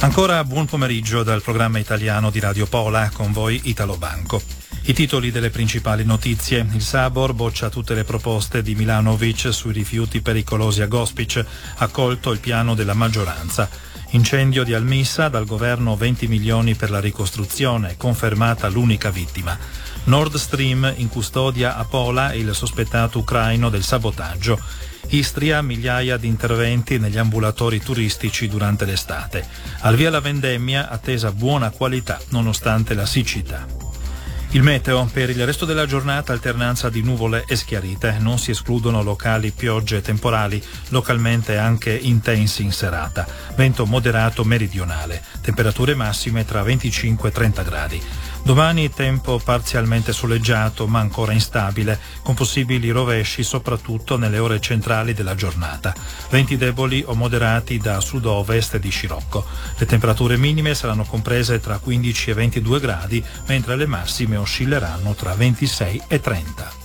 Ancora buon pomeriggio dal programma italiano di Radio Pola, con voi Italo Banco. I titoli delle principali notizie. Il Sabor boccia tutte le proposte di Milanovic sui rifiuti pericolosi a Gospic, accolto il piano della maggioranza. Incendio di Almissa, dal governo 20 milioni per la ricostruzione, confermata l'unica vittima. Nord Stream in custodia a Pola il sospettato ucraino del sabotaggio. Istria, migliaia di interventi negli ambulatori turistici durante l'estate. Al via la vendemmia, attesa buona qualità nonostante la siccità. Il meteo: per il resto della giornata alternanza di nuvole e schiarite, non si escludono locali piogge temporali, localmente anche intensi in serata. Vento moderato meridionale, temperature massime tra 25 e 30 gradi. Domani tempo parzialmente soleggiato ma ancora instabile, con possibili rovesci soprattutto nelle ore centrali della giornata. Venti deboli o moderati da sud-ovest e di scirocco. Le temperature minime saranno comprese tra 15 e 22 gradi, mentre le massime oscilleranno tra 26 e 30.